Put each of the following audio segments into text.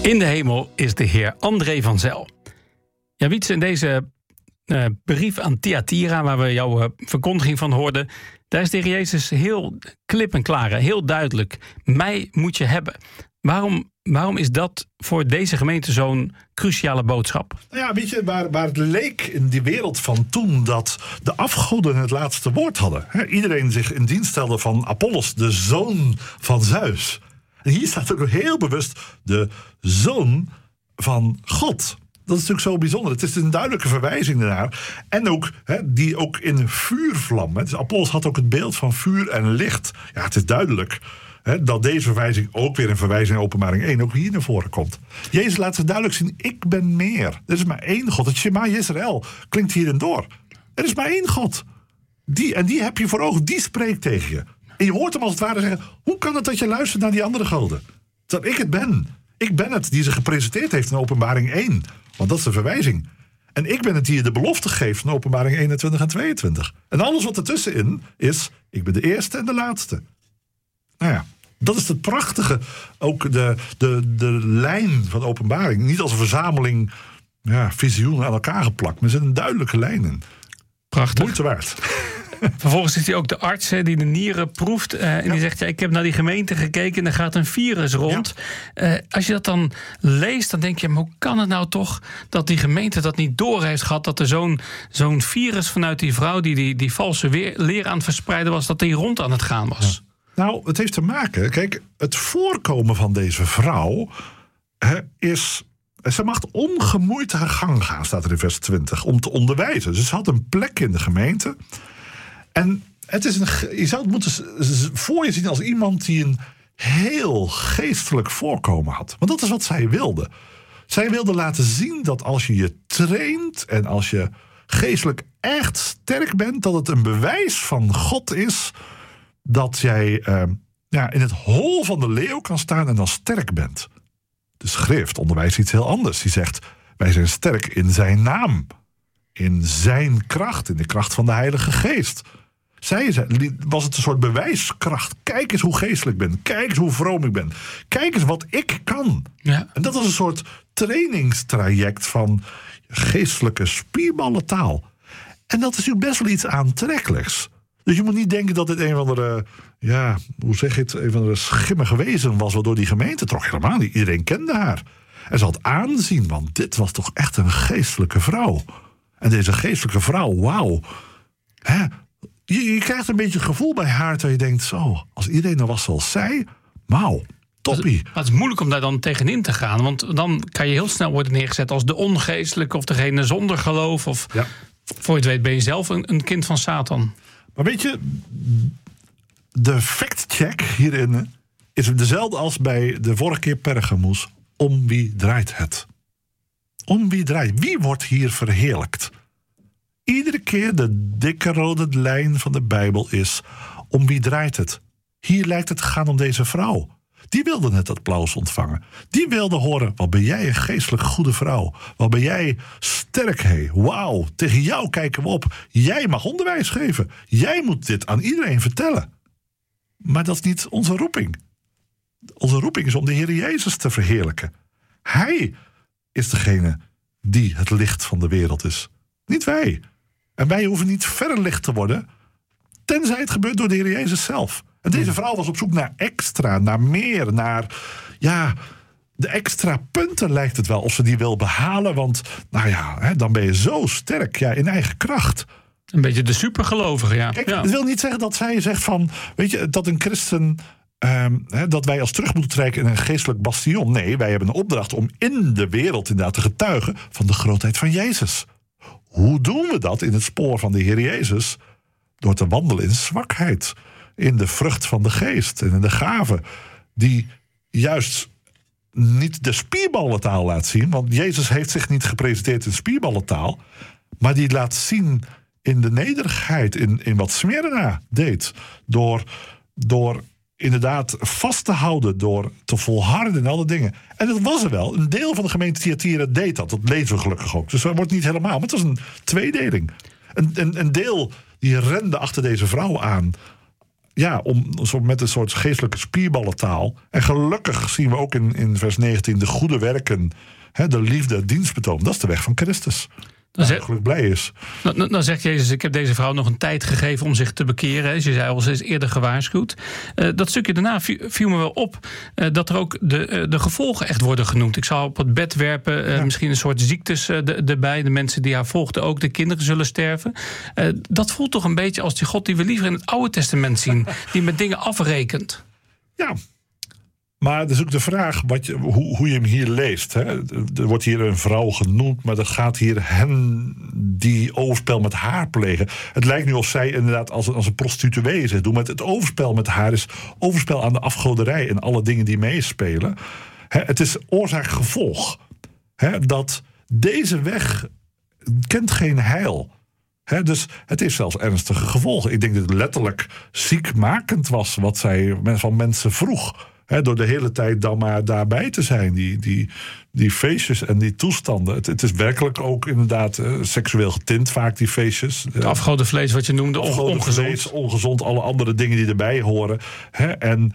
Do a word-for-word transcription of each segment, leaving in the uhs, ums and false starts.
In de hemel is de Heer André van Zel. Ja, Wietse, in deze uh, brief aan Thyatira, waar we jouw uh, verkondiging van hoorden, daar is de Heer Jezus heel klip en klaar, heel duidelijk. Mij moet je hebben. Waarom, waarom is dat voor deze gemeente zo'n cruciale boodschap? Nou ja, weet je, waar, waar het leek in die wereld van toen dat de afgoden het laatste woord hadden. He, iedereen zich in dienst stelde van Apollos, de zoon van Zeus. En hier staat ook heel bewust de zoon van God. Dat is natuurlijk zo bijzonder. Het is een duidelijke verwijzing daarnaar. En ook, he, die ook in een vuurvlam. He. Dus Apollos had ook het beeld van vuur en licht. Ja, het is duidelijk he, dat deze verwijzing ook weer een verwijzing in Openbaring één ook hier naar voren komt. Jezus laat zich duidelijk zien, ik ben meer. Er is maar één God. Het Shema Yisrael klinkt hierin door. Er is maar één God. Die, en die heb je voor ogen, die spreekt tegen je. En je hoort hem als het ware zeggen, hoe kan het dat je luistert naar die andere goden? Dat ik het ben. Ik ben het die ze gepresenteerd heeft in Openbaring één. Want dat is de verwijzing. En ik ben het die je de belofte geeft in Openbaring eenentwintig en tweeëntwintig. En alles wat ertussenin is, ik ben de eerste en de laatste. Nou ja, dat is het prachtige. Ook de, de, de lijn van Openbaring. Niet als een verzameling ja, visioenen aan elkaar geplakt. Maar er zit een duidelijke lijn in. Prachtig. Moeite waard. Vervolgens is hij ook de arts hè, die de nieren proeft. Uh, en ja. die zegt, ja, ik heb naar die gemeente gekeken en er gaat een virus rond. Ja. Uh, als je dat dan leest, dan denk je, maar hoe kan het nou toch dat die gemeente dat niet door heeft gehad, dat er zo'n, zo'n virus vanuit die vrouw die die, die valse weer, leer aan het verspreiden was, dat die rond aan het gaan was? Ja. Nou, het heeft te maken, kijk, het voorkomen van deze vrouw hè, is, ze mag ongemoeid haar gang gaan, staat er in vers twintig, om te onderwijzen. Dus ze had een plek in de gemeente. En het is een, je zou het moeten voor je zien als iemand die een heel geestelijk voorkomen had. Want dat is wat zij wilde. Zij wilde laten zien dat als je je traint en als je geestelijk echt sterk bent, dat het een bewijs van God is dat jij uh, ja, in het hol van de leeuw kan staan en dan sterk bent. De schrift onderwijst iets heel anders. Die zegt, wij zijn sterk in zijn naam. In zijn kracht, in de kracht van de Heilige Geest. Zij was het een soort bewijskracht. Kijk eens hoe geestelijk ik ben. Kijk eens hoe vroom ik ben. Kijk eens wat ik kan. Ja. En dat was een soort trainingstraject van geestelijke spierballentaal. En dat is natuurlijk best wel iets aantrekkelijks. Dus je moet niet denken dat dit een van de, ja, hoe zeg je het, een van de schimmige wezen was, waardoor die gemeente trok. Helemaal niet. Iedereen kende haar. En ze had aanzien, want dit was toch echt een geestelijke vrouw. En deze geestelijke vrouw, wauw. Hè? Je, je krijgt een beetje het gevoel bij haar dat je denkt, zo, als iedereen er was zoals zij, wauw, toppie. Maar het is moeilijk om daar dan tegenin te gaan, want dan kan je heel snel worden neergezet als de ongeestelijke of degene zonder geloof. Of ja. Voor je het weet ben je zelf een, een kind van Satan. Maar weet je, de fact-check hierin is dezelfde als bij de vorige keer Pergamus. Om wie draait het? Om wie draait? Wie wordt hier verheerlijkt? Iedere keer de dikke rode lijn van de Bijbel is, om wie draait het? Hier lijkt het te gaan om deze vrouw. Die wilde net applaus ontvangen. Die wilde horen, wat ben jij een geestelijk goede vrouw. Wat ben jij sterk, hé. Wauw, tegen jou kijken we op. Jij mag onderwijs geven. Jij moet dit aan iedereen vertellen. Maar dat is niet onze roeping. Onze roeping is om de Heer Jezus te verheerlijken. Hij is degene die het licht van de wereld is. Niet wij. En wij hoeven niet verlicht te worden, tenzij het gebeurt door de Heer Jezus zelf. En deze vrouw was op zoek naar extra, naar meer, naar ja, de extra punten lijkt het wel, of ze die wil behalen. Want nou ja, hè, dan ben je zo sterk ja, in eigen kracht. Een beetje de supergelovige, ja. Kijk, ja. Het wil niet zeggen dat zij zegt van, weet je, dat een christen, um, hè, dat wij als terug moeten trekken in een geestelijk bastion. Nee, wij hebben een opdracht om in de wereld inderdaad te getuigen van de grootheid van Jezus. Hoe doen we dat in het spoor van de Heer Jezus? Door te wandelen in zwakheid, in de vrucht van de geest en in de gaven die juist niet de spierballentaal laat zien, want Jezus heeft zich niet gepresenteerd in spierballentaal, maar die laat zien in de nederigheid, in, in wat Smyrna deed, door, door inderdaad vast te houden, door te volharden in alle dingen. En dat was er wel. Een deel van de gemeente Thyatira deed dat. Dat lezen we gelukkig ook. Dus dat wordt niet helemaal. Maar het was een tweedeling. Een, een, een deel die rende achter deze vrouw aan. ja, om, zo met een soort geestelijke spierballentaal. En gelukkig zien we ook in, in vers negentien de goede werken, hè, de liefde, het dienstbetoon. Dat is de weg van Christus. Dan zeg, gelukkig blij is. Dan, dan zegt Jezus, ik heb deze vrouw nog een tijd gegeven om zich te bekeren. Dus je zei al, ze is eerder gewaarschuwd. Uh, dat stukje daarna viel me wel op uh, dat er ook de, uh, de gevolgen echt worden genoemd. Ik zou op het bed werpen, uh, ja. misschien een soort ziektes uh, de, erbij. De mensen die haar volgden ook, de kinderen zullen sterven. Uh, dat voelt toch een beetje als die God die we liever in het Oude Testament zien. Die met dingen afrekent. Ja. Maar dat is ook de vraag wat je, hoe, hoe je hem hier leest. Hè. Er wordt hier een vrouw genoemd, maar er gaat hier hen die overspel met haar plegen. Het lijkt nu of zij inderdaad als een, als een prostituee zich doen. Maar het overspel met haar is overspel aan de afgoderij en alle dingen die meespelen. Hè, het is oorzaak-gevolg. Hè, dat deze weg kent geen heil. He, dus het heeft zelfs ernstige gevolgen. Ik denk dat het letterlijk ziekmakend was wat zij van mensen vroeg. He, door de hele tijd dan maar daarbij te zijn. Die, die, die feestjes en die toestanden. Het, het is werkelijk ook inderdaad uh, seksueel getint vaak, die feestjes. Het afgoden vlees wat je noemde, ongezond. Vlees, ongezond, alle andere dingen die erbij horen. He, en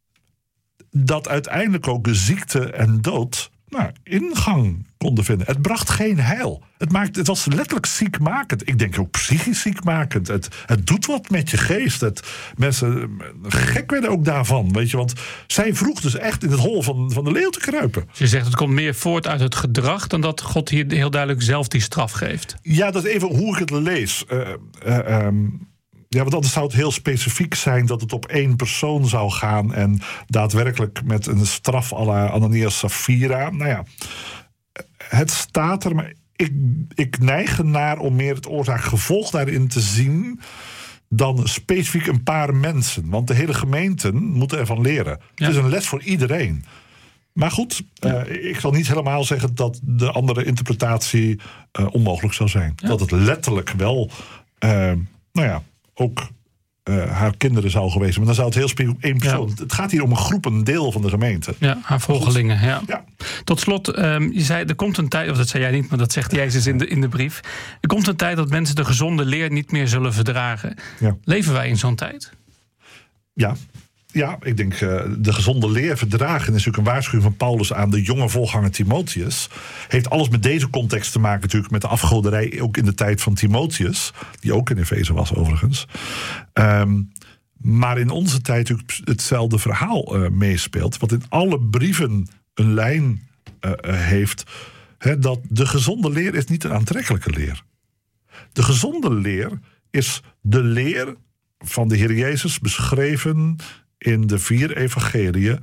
dat uiteindelijk ook de ziekte en dood nou, ingang konden vinden. Het bracht geen heil. Het, maakt, het was letterlijk ziekmakend. Ik denk ook psychisch ziekmakend. Het, het doet wat met je geest. Het, mensen gek werden ook daarvan. Weet je, want zij vroeg dus echt in het hol van, van de leeuw te kruipen. Dus je zegt het komt meer voort uit het gedrag dan dat God hier heel duidelijk zelf die straf geeft. Ja, dat is even hoe ik het lees. Uh, uh, um, Ja, want anders zou het heel specifiek zijn dat het op één persoon zou gaan en daadwerkelijk met een straf à la Ananias Safira. Nou ja, het staat er, maar ik, ik neig ernaar om meer het oorzaak-gevolg daarin te zien dan specifiek een paar mensen. Want de hele gemeenten moeten ervan leren. Ja. Het is een les voor iedereen. Maar goed, ja. uh, ik zal niet helemaal zeggen dat de andere interpretatie uh, onmogelijk zou zijn. Ja. Dat het letterlijk wel, uh, nou ja, ook uh, haar kinderen zou geweest zijn. Maar dan zou het heel specifiek op één persoon. Ja. Het gaat hier om een groep, een deel van de gemeente. Ja, haar volgelingen. Ja. Ja. Tot slot, um, je zei, er komt een tijd, of dat zei jij niet, maar dat zegt Jezus in de, in de brief. Er komt een tijd dat mensen de gezonde leer niet meer zullen verdragen. Ja. Leven wij in zo'n tijd? Ja. Ja, ik denk uh, de gezonde leer verdragen is natuurlijk een waarschuwing van Paulus aan de jonge volganger Timotheus. Heeft alles met deze context te maken natuurlijk met de afgoderij, ook in de tijd van Timotheus, die ook in Efeze was overigens. Um, maar in onze tijd natuurlijk hetzelfde verhaal uh, meespeelt, wat in alle brieven een lijn uh, uh, heeft, hè, dat de gezonde leer is niet een aantrekkelijke leer. De gezonde leer is de leer van de Heer Jezus beschreven in de vier evangeliën,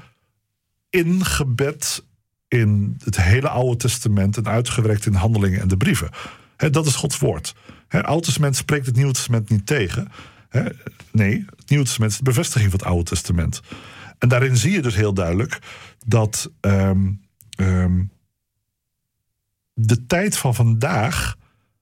ingebed in het hele Oude Testament en uitgewerkt in Handelingen en de brieven. He, dat is Gods woord. Het Oude Testament spreekt het Nieuwe Testament niet tegen. He, nee, het Nieuwe Testament is de bevestiging van het Oude Testament. En daarin zie je dus heel duidelijk dat um, um, de tijd van vandaag,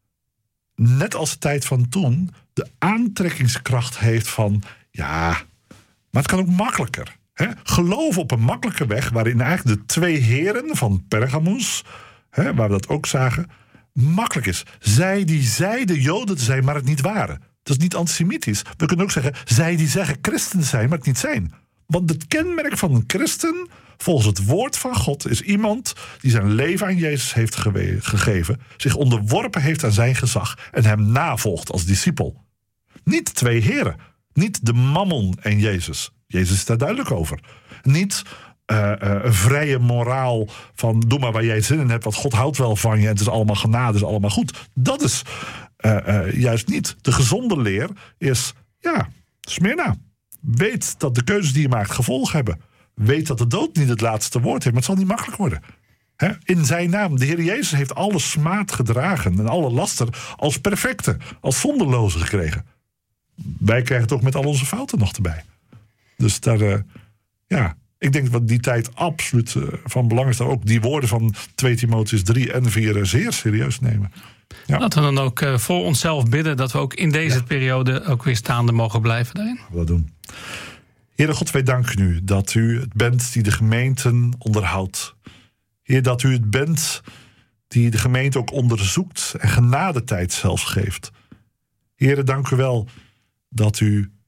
net als de tijd van toen, de aantrekkingskracht heeft van ja, maar het kan ook makkelijker. Hè? Geloof op een makkelijke weg, waarin eigenlijk de twee heren van Pergamus, hè, waar we dat ook zagen, makkelijk is. Zij die zeiden Joden te zijn, maar het niet waren. Dat is niet antisemitisch. We kunnen ook zeggen, zij die zeggen christen te zijn, maar het niet zijn. Want het kenmerk van een christen, volgens het woord van God, is iemand die zijn leven aan Jezus heeft gewe- gegeven, zich onderworpen heeft aan zijn gezag en hem navolgt als discipel. Niet twee heren. Niet de mammon en Jezus. Jezus is daar duidelijk over. Niet uh, uh, een vrije moraal van doe maar waar jij zin in hebt, want God houdt wel van je en het is allemaal genade, het is allemaal goed. Dat is uh, uh, juist niet. De gezonde leer is, ja, Smyrna. Weet dat de keuzes die je maakt gevolg hebben. Weet dat de dood niet het laatste woord heeft, maar het zal niet makkelijk worden. He? In zijn naam. De Heer Jezus heeft alle smaad gedragen en alle laster als perfecte, als zonderloze gekregen. Wij krijgen toch met al onze fouten nog erbij. Dus daar, uh, ja, ik denk dat die tijd absoluut uh, van belang is. Dat ook die woorden van twee Timotheus drie en vier uh, zeer serieus nemen. Ja. Laten we dan ook uh, voor onszelf bidden dat we ook in deze ja. periode ook weer staande mogen blijven daarin. We dat doen. Heere God, wij danken u dat u het bent die de gemeenten onderhoudt. Heer, dat u het bent die de gemeente ook onderzoekt en genadetijd zelfs geeft. Heere, dank u wel dat u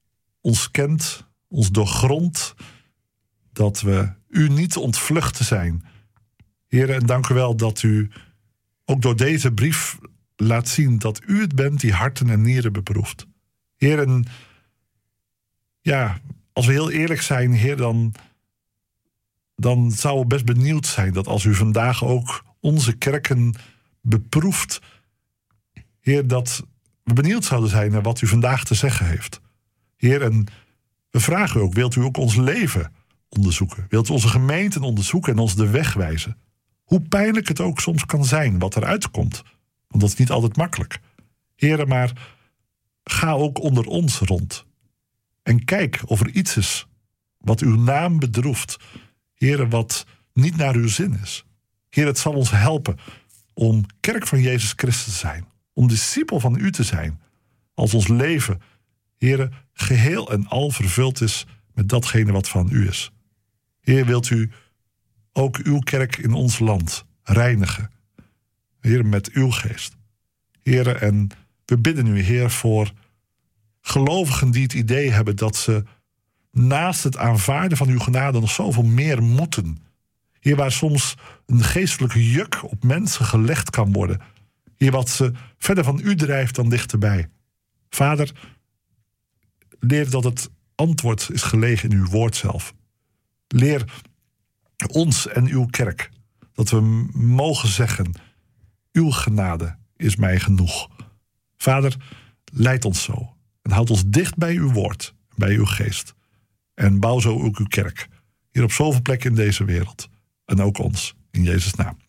ons kent, ons doorgrondt, dat we u niet ontvluchten zijn. Heer, en dank u wel dat u ook door deze brief laat zien dat u het bent die harten en nieren beproeft. Heer, en ja, als we heel eerlijk zijn, Heer, dan, dan zouden we best benieuwd zijn dat als u vandaag ook onze kerken beproeft, Heer, dat we benieuwd zouden zijn naar wat u vandaag te zeggen heeft. Heer, en we vragen u ook, wilt u ook ons leven onderzoeken? Wilt u onze gemeenten onderzoeken en ons de weg wijzen? Hoe pijnlijk het ook soms kan zijn wat eruit komt. Want dat is niet altijd makkelijk. Heer, maar ga ook onder ons rond. En kijk of er iets is wat uw naam bedroeft. Heer, wat niet naar uw zin is. Heer, het zal ons helpen om kerk van Jezus Christus te zijn. Om discipel van u te zijn. Als ons leven, Heer, geheel en al vervuld is met datgene wat van u is. Heer, wilt u ook uw kerk in ons land reinigen. Heer, met uw geest. Heer, en we bidden u, Heer, voor gelovigen die het idee hebben dat ze naast het aanvaarden van uw genade nog zoveel meer moeten. Heer, waar soms een geestelijke juk op mensen gelegd kan worden. Heer, wat ze verder van u drijft dan dichterbij. Vader, leer dat het antwoord is gelegen in uw woord zelf. Leer ons en uw kerk dat we mogen zeggen, uw genade is mij genoeg. Vader, leid ons zo en houd ons dicht bij uw woord, bij uw geest. En bouw zo ook uw kerk, hier op zoveel plekken in deze wereld. En ook ons, in Jezus' naam.